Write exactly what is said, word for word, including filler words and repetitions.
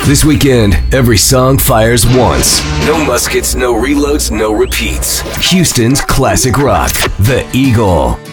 This weekend, every song fires once. No muskets, no reloads, no repeats. Houston's classic rock, The Eagle.